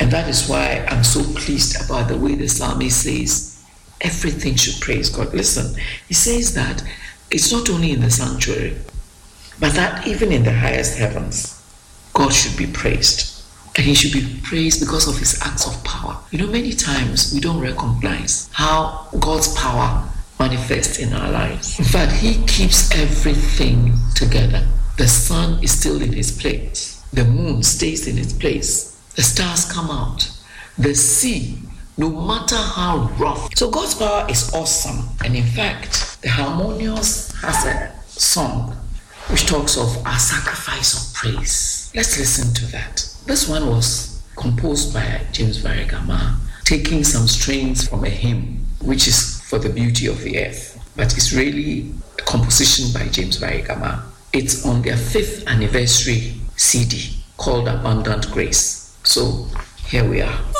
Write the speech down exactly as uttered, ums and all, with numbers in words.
And that is why I'm so pleased about the way the psalmist says, everything should praise God. Listen, he says that it's not only in the sanctuary, but that even in the highest heavens, God should be praised. And he should be praised because of his acts of power. You know, many times we don't recognize how God's power manifests in our lives. In fact, he keeps everything together. The sun is still in its place. The moon stays in its place. The stars come out. The sea, no matter how rough. So God's power is awesome. And in fact, the Harmonious has a song which talks of our sacrifice of praise. Let's listen to that. This one was composed by James Varigama, taking some strains from a hymn, which is for the beauty of the earth. But it's really a composition by James Varigama. It's on their fifth anniversary C D called Abundant Grace. So here we are.